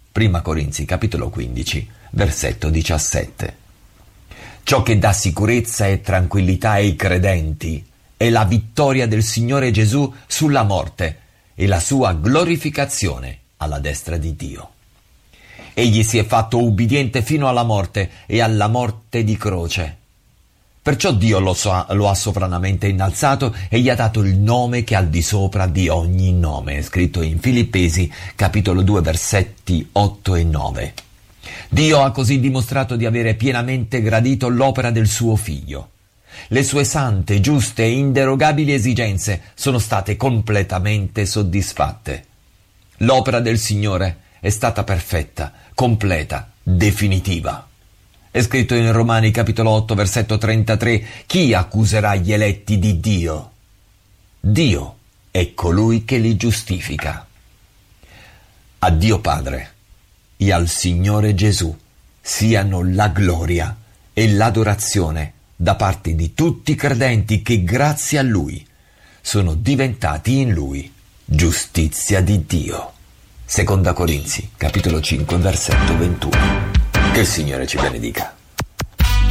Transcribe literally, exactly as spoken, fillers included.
Prima Corinzi, capitolo quindici, versetto diciassette. Ciò che dà sicurezza e tranquillità ai credenti è la vittoria del Signore Gesù sulla morte e la sua glorificazione alla destra di Dio. Egli si è fatto ubbidiente fino alla morte e alla morte di croce. Perciò Dio lo, so, lo ha sovranamente innalzato e gli ha dato il nome che è al di sopra di ogni nome, scritto in Filippesi capitolo due versetti otto e nove. Dio ha così dimostrato di avere pienamente gradito l'opera del suo Figlio. Le sue sante, giuste e inderogabili esigenze sono state completamente soddisfatte. L'opera del Signore è stata perfetta, completa, definitiva. È scritto in Romani capitolo otto versetto trentatré: chi accuserà gli eletti di Dio? Dio è colui che li giustifica. A Dio Padre e al Signore Gesù siano la gloria e l'adorazione da parte di tutti i credenti che grazie a Lui sono diventati in Lui giustizia di Dio. Seconda Corinzi capitolo cinque versetto ventuno. Che il Signore ci benedica.